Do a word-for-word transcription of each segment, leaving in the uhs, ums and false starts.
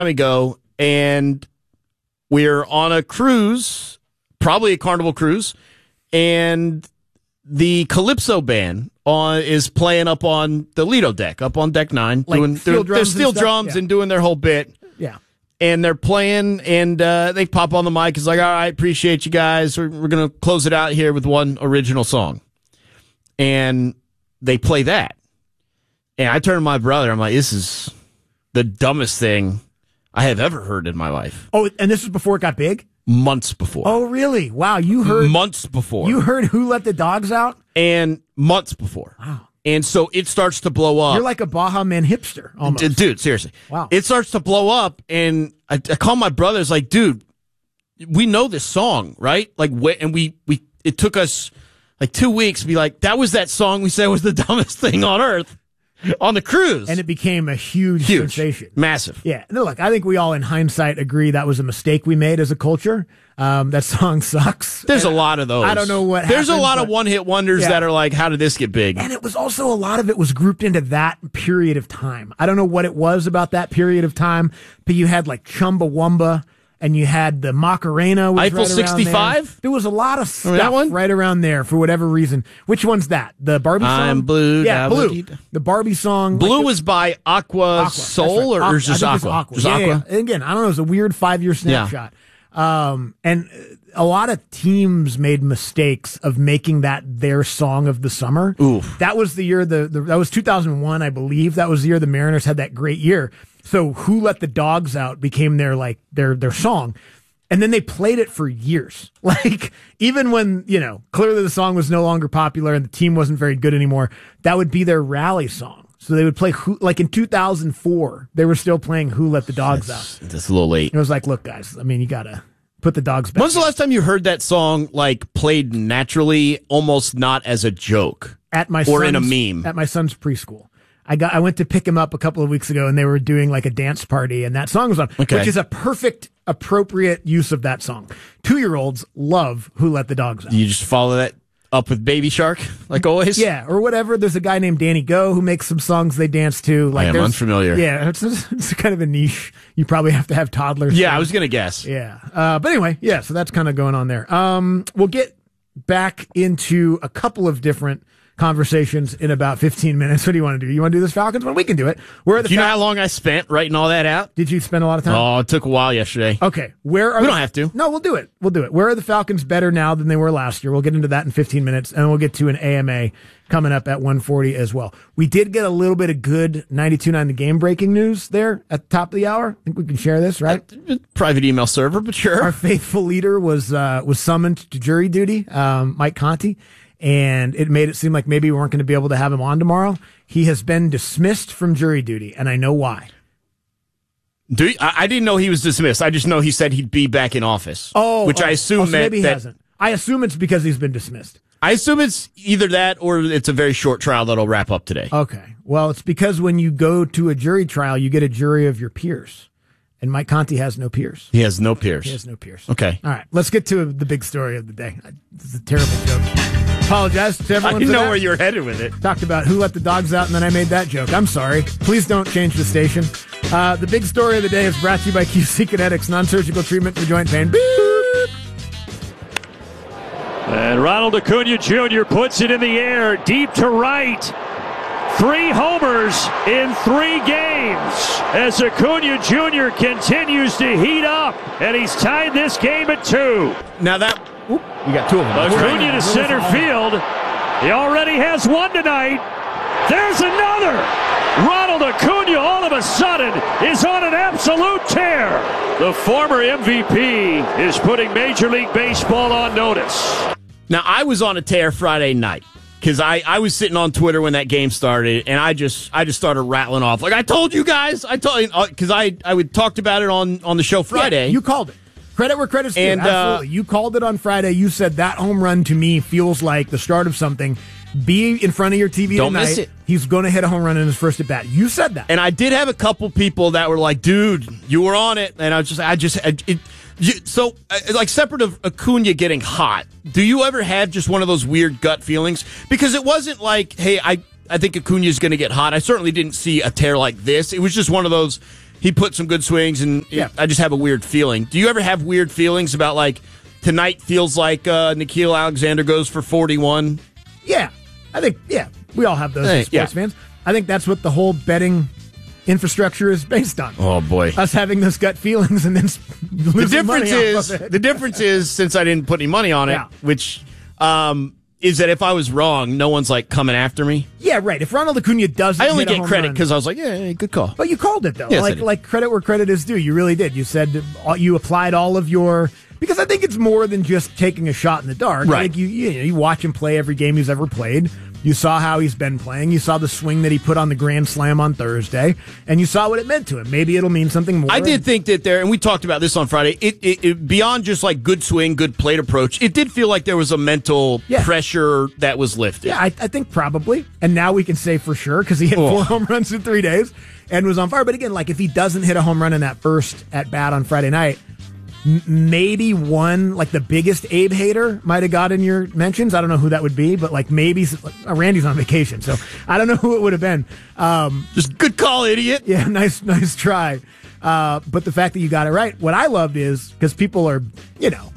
time ago, and we're on a cruise, probably a Carnival cruise, and the Calypso band on is playing up on the Lido deck, up on deck nine, like doing steel their, their steel drums yeah. and doing their whole bit. Yeah. And they're playing, and uh, they pop on the mic. It's like, all right, appreciate you guys. We're, we're going to close it out here with one original song. And they play that. And I turn to my brother. I'm like, this is the dumbest thing I have ever heard in my life. Oh, and this was before it got big? Months before. Oh, really? Wow, you heard... Months before. You heard Who Let the Dogs Out? And months before. Wow. And so it starts to blow up. You're like a Baja Man hipster, almost. D- dude, seriously. Wow. It starts to blow up, and I, I call my brother. It's like, dude, we know this song, right? Like, wh- and we, we, it took us like two weeks to be like, that was that song we said was the dumbest thing on earth on the cruise. And it became a huge, huge sensation. Massive. Yeah. No, look, I think we all in hindsight agree that was a mistake we made as a culture. Um, that song sucks. There's and a lot of those. I don't know what There's happened, a lot of but- one-hit wonders Yeah. that are like, how did this get big? And it was also a lot of it was grouped into that period of time. I don't know what it was about that period of time, but you had like Chumbawamba and you had the Macarena. Was Eiffel right around sixty-five? There. there was a lot of stuff that one? right around there for whatever reason. Which one's that? The Barbie song? I'm blue. Yeah, da- Blue. The Barbie song. Blue like, was by Aqua, Aqua, Soul, that's right. or, or Aqua- just I think it's Aqua? Aqua. Just Yeah, Aqua? yeah, yeah. And again, I don't know. It was a weird five-year snapshot. Um, and a lot of teams made mistakes of making that their song of the summer. Oof. That was the year, the, the that was two thousand one, I believe. That was the year the Mariners had that great year. So Who Let the Dogs Out became their, like, their, their song. And then they played it for years. Like, even when, you know, clearly the song was no longer popular and the team wasn't very good anymore, that would be their rally song. So they would play, who, like in two thousand four, they were still playing Who Let the Dogs That's, Out. that's a little late. It was like, look, guys, I mean, you got to put the dogs back. When's the last time you heard that song, like, played naturally, almost not as a joke? At my or in a son's- meme? At my son's preschool. I got. I went to pick him up a couple of weeks ago, and they were doing like a dance party, and that song was on, Okay. which is a perfect, appropriate use of that song. Two-year-olds love Who Let the Dogs Out. You just follow that up with Baby Shark, like always? Yeah, or whatever. There's a guy named Danny Go who makes some songs they dance to. Like I am there's- unfamiliar. Yeah, it's, it's kind of a niche. You probably have to have toddlers. Yeah, sing. I was going to guess. Yeah. Uh, but anyway, yeah, so that's kind of going on there. Um, we'll get back into a couple of different conversations in about fifteen minutes. What do you want to do? You want to do this Falcons one? We can do it. Where are the Do you know Fal- how long I spent writing all that out? Did you spend a lot of time? Oh, it took a while yesterday. Okay. Where are We the- don't have to. No, we'll do it. We'll do it. Where are the Falcons better now than they were last year? We'll get into that in fifteen minutes, and we'll get to an A M A coming up at one forty as well. We did get a little bit of good ninety-two point nine The Game breaking news there at the top of the hour. I think we can share this, right? Private email server, but sure. Our faithful leader was uh, was summoned to jury duty, um, Mike Conti, and it made it seem like maybe we weren't going to be able to have him on tomorrow. He has been dismissed from jury duty, and I know why. Do you, I, I didn't know he was dismissed. I just know he said he'd be back in office. Oh, which oh, I assume oh, so meant maybe he that. hasn't. I assume it's because he's been dismissed. I assume it's either that or it's a very short trial that'll wrap up today. Okay. Well, it's because when you go to a jury trial, you get a jury of your peers. And Mike Conti has no peers. He has no peers. He has no peers. Okay. All right. Let's get to the big story of the day. This is a terrible joke. Apologize to I everyone. didn't for know that. where you were headed with it. Talked about who let the dogs out, and then I made that joke. I'm sorry. Please don't change the station. Uh, the big story of the day is brought to you by Q C Kinetics, non-surgical treatment for joint pain. Beep. And Ronald Acuna Junior puts it in the air, deep to right. Three homers in three games as Acuna Junior continues to heat up, and he's tied this game at two. Now that whoop, you got two of them. That's right. Acuna to center field. He already has one tonight. There's another. Ronald Acuna all of a sudden is on an absolute tear. The former M V P is putting Major League Baseball on notice. Now I was on a tear Friday night because I, I was sitting on Twitter when that game started, and I just I just started rattling off like I told you guys. I told because I I would talked about it on on the show Friday. Yeah, you called it. Credit where credit's due. And, uh, Absolutely. You called it on Friday. You said that home run to me feels like the start of something. Be in front of your T V Don't tonight. miss it. He's going to hit a home run in his first at bat. You said that. And I did have a couple people that were like, "Dude, you were on it," and I was just I just I, it. You, so, uh, like, separate of Acuna getting hot, do you ever have just one of those weird gut feelings? Because it wasn't like, hey, I, I think Acuna is going to get hot. I certainly didn't see a tear like this. It was just one of those, he put some good swings, and Yeah. I just have a weird feeling. Do you ever have weird feelings about, like, tonight feels like uh, Nickeil Alexander goes for forty-one? Yeah, I think, yeah, we all have those Hey, as sports yeah. fans. I think that's what the whole betting infrastructure is based on. Oh, boy. Us having those gut feelings and then s- The losing money difference off is, of it. the difference is, since I didn't put any money on it, Yeah. which um, is that if I was wrong, no one's, like, coming after me. Yeah, right. If Ronald Acuna doesn't I only hit a get home credit run- because I was like, yeah, yeah, good call. But you called it, though. Yes, I like did. like credit where credit is due. You really did. You said uh, you applied all of your... Because I think it's more than just taking a shot in the dark. I Right. think you, you, know, you watch him play every game he's ever played. You saw how he's been playing. You saw the swing that he put on the Grand Slam on Thursday. And you saw what it meant to him. Maybe it'll mean something more. I did think that there, and we talked about this on Friday, it, it, it beyond just like good swing, good plate approach, it did feel like there was a mental Yeah. pressure that was lifted. Yeah, I, I think probably. And now we can say for sure because he hit Oh. four home runs in three days and was on fire. But again, like if he doesn't hit a home run in that first at bat on Friday night, m- maybe one, like the biggest Abe hater might have got in your mentions. I don't know who that would be, but like maybe uh, Randy's on vacation. So I don't know who it would have been. Um, Just good call, idiot. yeah, nice, nice try. Uh, but the fact that you got it right, what I loved is because people are, you know,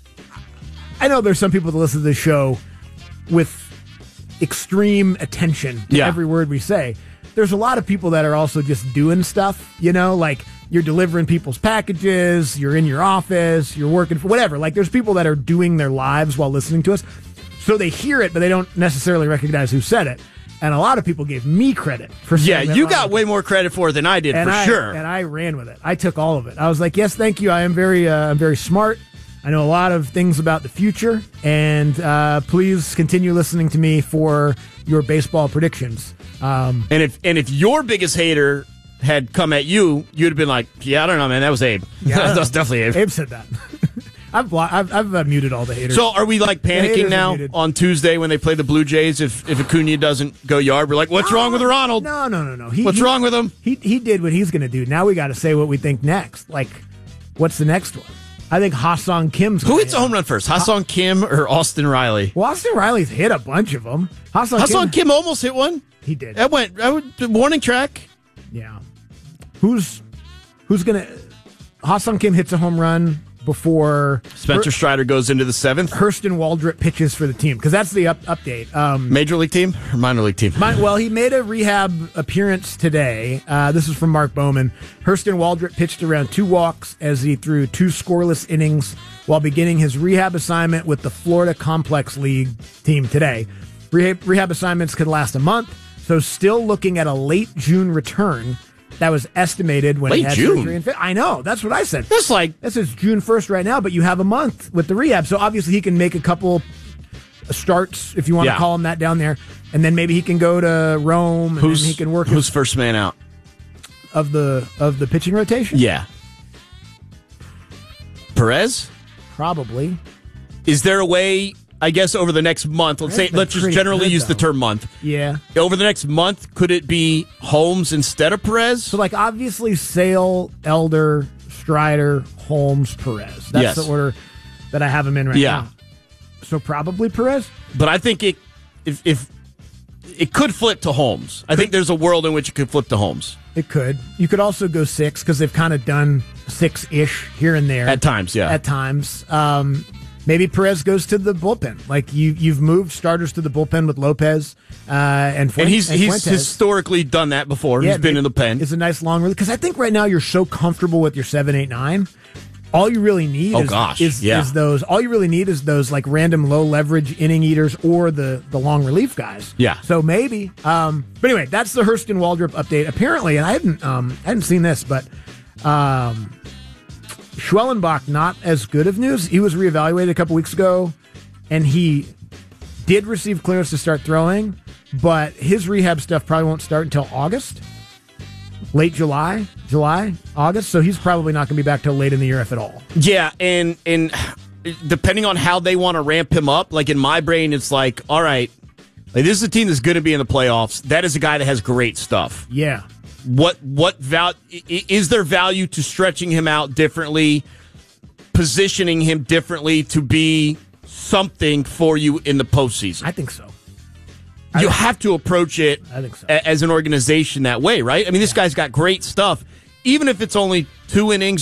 I know there's some people that listen to this show with extreme attention to Yeah. every word we say. There's a lot of people that are also just doing stuff, you know, like you're delivering people's packages, you're in your office, you're working for whatever. Like there's people that are doing their lives while listening to us. So they hear it, but they don't necessarily recognize who said it. And a lot of people gave me credit for saying Yeah, that you on got the- way more credit for it than I did, and for I, sure. And I ran with it. I took all of it. I was like, yes, thank you. I am very, uh, I'm very smart. I know a lot of things about the future, and uh, please continue listening to me for your baseball predictions. Um, and if and if your biggest hater had come at you, you'd have been like, yeah, I don't know, man, that was Abe. Yeah. That was definitely Abe. Abe said that. I've, blo- I've I've uh, muted all the haters. So are we like haters panicking are now muted. on Tuesday when they play the Blue Jays if, if Acuna doesn't go yard? We're like, what's wrong with Ronald? No, no, no, no. He, What's he- wrong with him? He he did what he's going to do. Now we got to say what we think next. Like, what's the next one? I think Ha-Sung Kim's Who gonna hits a hit home run first, Ha-Sung Kim or Austin Riley? Well, Austin Riley's hit a bunch of them. Ha-Sung, Ha-Sung Kim, Kim almost hit one. he did. That went, that went the warning track. Yeah. Who's who's gonna? Ha-Sung Kim hits a home run before Spencer Strider goes into the seventh. Hurston Waldrop pitches for the team because that's the up, update. Um, Major league team or minor league team? my, well, he made a rehab appearance today. Uh, this is from Mark Bowman. Hurston Waldrop pitched around two walks as he threw two scoreless innings while beginning his rehab assignment with the Florida Complex League team today. Rehab, rehab assignments could last a month, so still looking at a late June return. That was estimated when he Late had June? surgery. In, I know, that's what I said. That's like This is June first right now, but you have a month with the rehab. So obviously he can make a couple starts, if you want Yeah. to call him that, down there. And then maybe he can go to Rome and who's then he can work who's his, first man out? of the of the pitching rotation. Yeah, Perez. Probably. Is there a way? I guess over the next month, let's say, Perez been let's just pretty generally good, use the though. term month. Yeah. Over the next month, could it be Holmes instead of Perez? So like obviously Sale, Elder, Strider, Holmes, Perez. That's Yes. the order that I have him in right Yeah. now. So probably Perez. But I think it, if, if it could flip to Holmes. I think there's a world in which it could flip to Holmes It could. You could also go six because they've kind of done six-ish here and there. at times. Yeah, At times. Um, maybe Perez goes to the bullpen. Like you, you've moved starters to the bullpen with Lopez uh, and Fuentes. and he's and he's Fuentes. historically done that before. Yeah, he's been maybe in the pen. It's a nice long release because I think right now you're so comfortable with your seven, eight, nine. All you really need Oh, is, gosh, is, yeah. is those. All you really need is those like random low leverage inning eaters or the the long relief guys. Yeah. So maybe. Um, but anyway, that's the Hurston Waldrop update. Apparently, and I hadn't um I hadn't seen this, but um, Schwellenbach not as good of news. He was reevaluated a couple weeks ago, and he did receive clearance to start throwing, but his rehab stuff probably won't start until August. Late July, July, August. So he's probably not going to be back till late in the year, if at all. Yeah, and and depending on how they want to ramp him up, like in my brain, it's like, all right, like this is a team that's going to be in the playoffs. That is a guy that has great stuff. Yeah. What what val is there value to stretching him out differently, positioning him differently to be something for you in the postseason? I think so. You I- have to approach it I think so. a- as an organization that way, right? I mean, this guy's got great stuff. even if it's only two innings